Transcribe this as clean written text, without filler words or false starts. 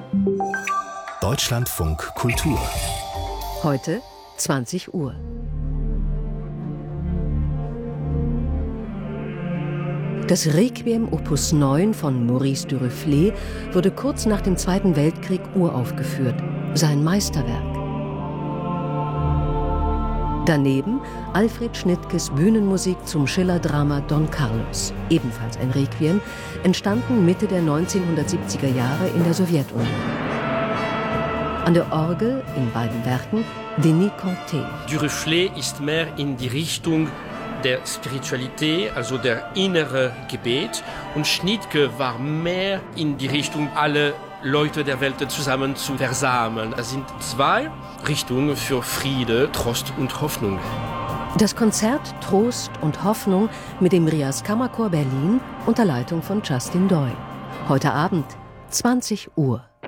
Deutschlandfunk Kultur. Heute 20 Uhr. Das Requiem Opus 9 von Maurice Duruflé wurde kurz nach dem Zweiten Weltkrieg uraufgeführt, sein Meisterwerk. Daneben Alfred Schnittkes Bühnenmusik zum Schiller-Drama Don Carlos, ebenfalls ein Requiem, entstanden Mitte der 1970er Jahre in der Sowjetunion. An der Orgel in beiden Werken Denis Conté. Duruflé ist mehr in die Richtung der Spiritualität, also der innere Gebet, und Schnittke war mehr in die Richtung, alle Leute der Welt zusammen zu versammeln. Das sind zwei Richtungen für Friede, Trost und Hoffnung. Das Konzert Trost und Hoffnung mit dem Rias Kammerchor Berlin unter Leitung von Justin Doyle. Heute Abend 20 Uhr.